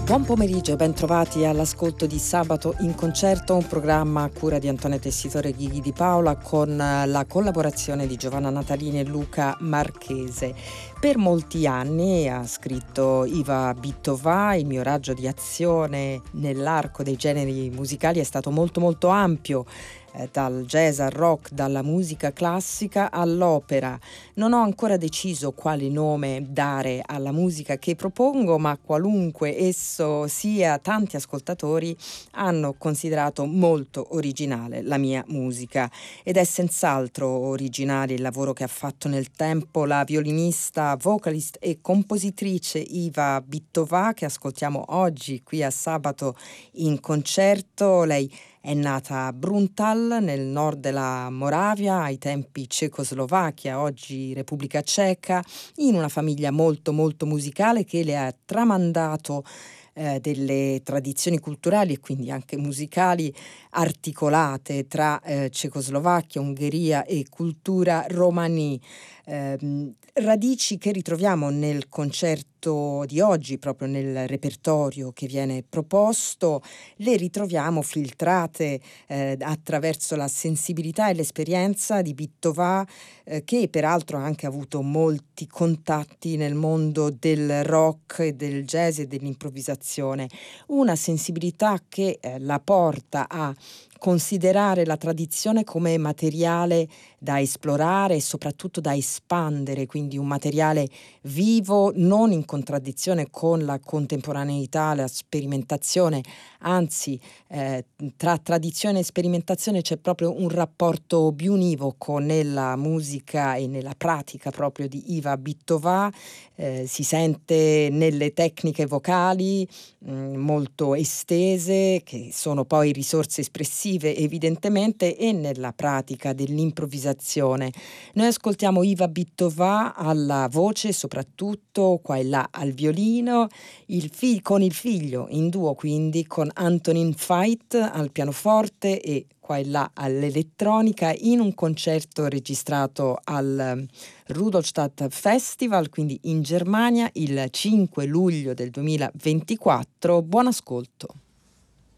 Buon pomeriggio e ben trovati all'ascolto di Sabato in Concerto, un programma a cura di Antonio Tessitore e Ghighi Di Paola con la collaborazione di Giovanna Natalini e Luca Marchese. Per molti anni, ha scritto Iva Bitová, il mio raggio di azione nell'arco dei generi musicali è stato molto ampio, dal jazz al rock, dalla musica classica all'opera. Non ho ancora deciso quale nome dare alla musica che propongo, ma qualunque esso sia, tanti ascoltatori hanno considerato molto originale la mia musica ed è senz'altro originale il lavoro che ha fatto nel tempo la violinista, vocalist e compositrice Iva Bitová, che ascoltiamo oggi qui a Sabato in Concerto. Lei è nata a Bruntal, nel nord della Moravia, ai tempi Cecoslovacchia, oggi Repubblica Ceca, in una famiglia molto musicale che le ha tramandato delle tradizioni culturali e quindi anche musicali articolate tra Cecoslovacchia, Ungheria e cultura romani. Radici che ritroviamo nel concerto di oggi, proprio nel repertorio che viene proposto, le ritroviamo filtrate attraverso la sensibilità e l'esperienza di Bitová, che peraltro ha anche avuto molti contatti nel mondo del rock e del jazz e dell'improvvisazione. Una sensibilità che la porta a considerare la tradizione come materiale da esplorare e soprattutto da espandere, quindi un materiale vivo, non in contraddizione con la contemporaneità, la sperimentazione, anzi tra tradizione e sperimentazione c'è proprio un rapporto biunivoco nella musica e nella pratica proprio di Iva Bitová. Si sente nelle tecniche vocali molto estese, che sono poi risorse espressive evidentemente, e nella pratica dell'improvvisazione. Noi ascoltiamo Iva Bitová alla voce soprattutto, qua e là al violino, con il figlio in duo quindi con Antonin Veit al pianoforte e qua e là all'elettronica, in un concerto registrato al Rudolstadt Festival, quindi in Germania, il 5 luglio del 2024. Buon ascolto.